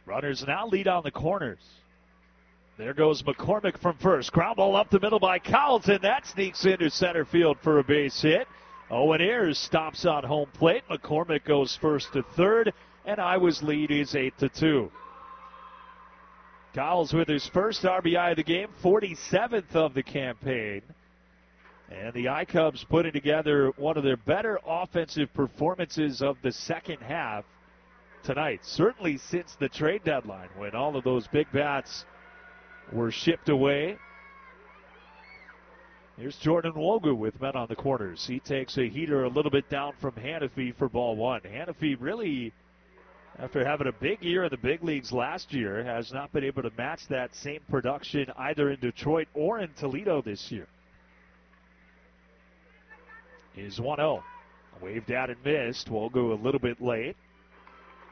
Runners now lead on the corners. There goes McCormick from first. Ground ball up the middle by Carlton. That sneaks into center field for a base hit. Owen Ayers stops on home plate. McCormick goes first to third, and Iowa's lead is 8-2. Cowles with his first RBI of the game, 47th of the campaign. And the I-Cubs putting together one of their better offensive performances of the second half tonight. Certainly since the trade deadline when all of those big bats were shipped away. Here's Jordan Wogu with men on the corners. He takes a heater a little bit down from Hanafy for ball one. Hanafy really, after having a big year in the big leagues last year, has not been able to match that same production either in Detroit or in Toledo this year. Is 1-0. Waved at and missed. Wogu a little bit late.